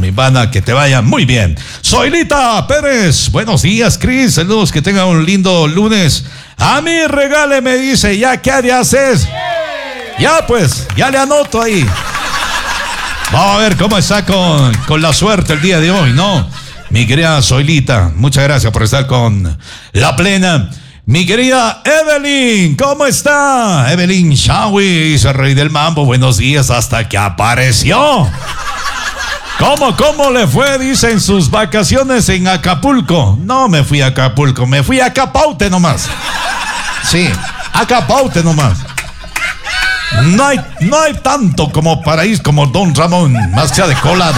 mi pana, que te vaya muy bien. Zoilita Pérez, buenos días, Cris, saludos, que tengan un lindo lunes. A mí regale, me dice, ya, ¿qué haces? Ya, pues, ya le anoto ahí. Vamos a ver cómo está con la suerte el día de hoy, ¿no? Mi querida Zoilita, muchas gracias por estar con La Plena. Mi querida Evelyn, ¿cómo está? Evelyn Shawi, dice Rey del Mambo, buenos días, hasta que apareció. ¿Cómo le fue? Dice, en sus vacaciones en Acapulco. No me fui a Acapulco, me fui a Capaute nomás. Sí, a Capaute nomás. No hay tanto como paraíso como Don Ramón, más que sea de colado.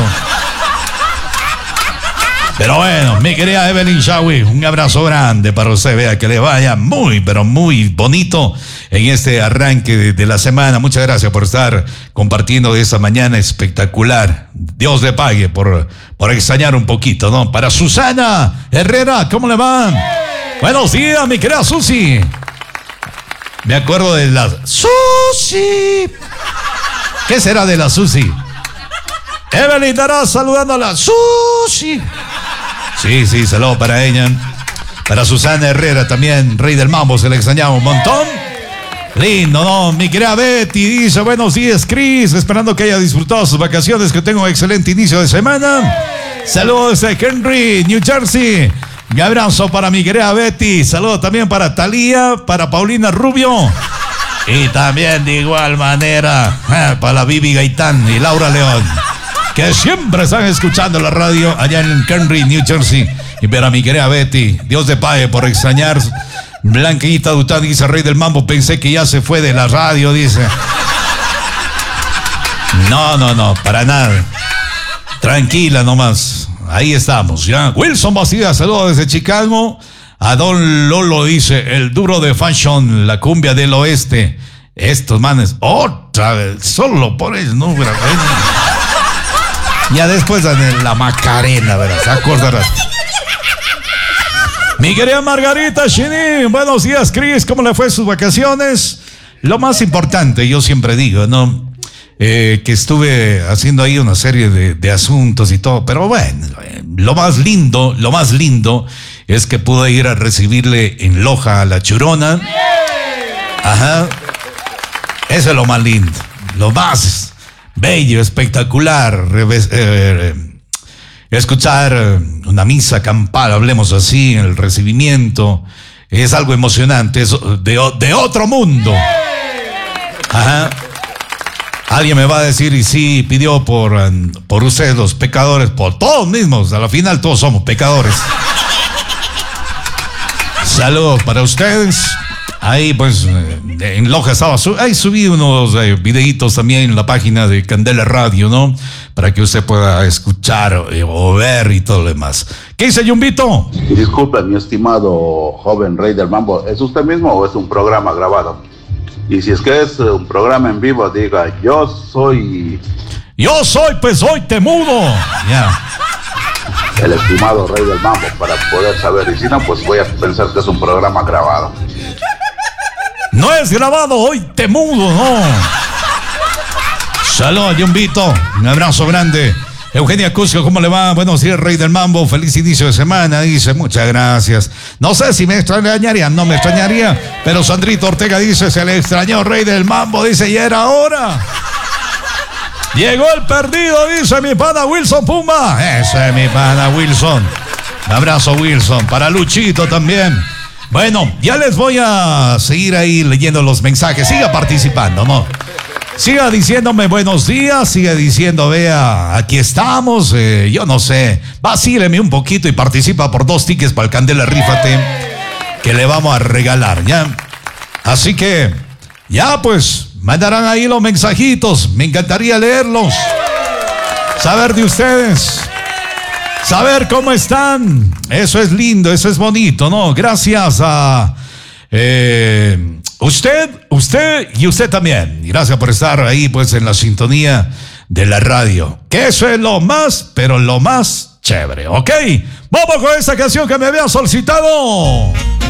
Pero bueno, mi querida Evelyn Shawi, un abrazo grande para usted. Vea que le vaya muy, pero muy bonito en este arranque de la semana. Muchas gracias por estar compartiendo esta mañana espectacular. Dios le pague por extrañar un poquito, ¿no? Para Susana Herrera, ¿cómo le va? Buenos días, mi querida Susi. Me acuerdo de la Susi. ¿Qué será de la Susi? Evelyn dará saludando a la Susi. Sí, saludo para ella. Para Susana Herrera también, Rey del Mambo, se le extrañaba un montón. Lindo, ¿no? Mi querida Betty dice, buenos días, Cris, esperando que haya disfrutado sus vacaciones, que tenga un excelente inicio de semana. Saludos a Henry, New Jersey. Un abrazo para mi querida Betty. Saludos también para Talía, para Paulina Rubio. Y también de igual manera para la Bibi Gaitán y Laura León, que siempre están escuchando la radio allá en Henry, New Jersey. Y para mi querida Betty, Dios te pague por extrañar. Blanquita Dután dice, Rey del Mambo, pensé que ya se fue de la radio, dice. No, para nada. Tranquila nomás. Ahí estamos, ya. Wilson Bastida, saludos desde Chicago. A Don Lolo dice, el duro de fashion, la cumbia del oeste. Estos manes, otra vez, solo por eso, no, ¿verdad? Ya después de la Macarena, ¿verdad? ¿Se acordarás? Mi querida Margarita Chini, buenos días, Cris, ¿cómo le fue sus vacaciones? Lo más importante, yo siempre digo, ¿no? Que estuve haciendo ahí una serie de asuntos y todo, pero bueno, lo más lindo es que pude ir a recibirle en Loja a la Churona. Ajá. Eso es lo más lindo, lo más bello, espectacular, escuchar una misa campal, hablemos así, en el recibimiento, es algo emocionante, es de otro mundo. Ajá. Alguien me va a decir, y sí, pidió por ustedes los pecadores, por todos mismos, a la final todos somos pecadores. Saludos para ustedes. Ahí pues en Loja estaba, ahí subí unos videitos también en la página de Candela Radio, ¿no? Para que usted pueda escuchar o ver y todo lo demás. ¿Qué dice Yumbito? Disculpe, mi estimado joven Rey del Mambo, ¿es usted mismo o es un programa grabado? Y si es que es un programa en vivo, diga, yo soy, pues soy temudo. Ya. El estimado Rey del Mambo, para poder saber. Y si no, pues voy a pensar que es un programa grabado. No es grabado, hoy temudo, no. Saludos, Yumbito. Un abrazo grande. Eugenia Cusco, ¿cómo le va? Buenos días, Rey del Mambo. Feliz inicio de semana. Dice, muchas gracias. No sé si me extrañaría, no me extrañaría. Pero Sandrito Ortega dice, se le extrañó, Rey del Mambo. Dice, ya era hora. Llegó el perdido, dice mi pana Wilson Pumba. Ese es mi pana Wilson. Un abrazo, Wilson. Para Luchito también. Bueno, ya les voy a seguir ahí leyendo los mensajes. Siga participando, ¿no? Siga diciéndome buenos días, siga diciendo, vea, aquí estamos, yo no sé, vacíleme un poquito y participa por 2 tickets para el Candela Rífate, que le vamos a regalar, ¿ya? Así que, ya pues, mandarán ahí los mensajitos, me encantaría leerlos, saber de ustedes, saber cómo están, eso es lindo, eso es bonito, ¿no? Gracias a... Usted y usted también. Gracias por estar ahí pues en la sintonía de la radio. Que eso es lo más, pero lo más chévere, ¿ok? Vamos con esta canción que me había solicitado.